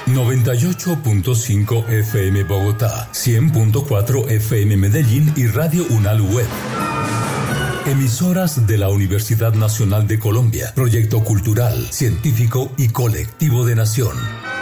98.5 FM Bogotá, 100.4 FM Medellín y Radio Unal Web. Emisoras de la Universidad Nacional de Colombia, proyecto cultural, científico y colectivo de nación.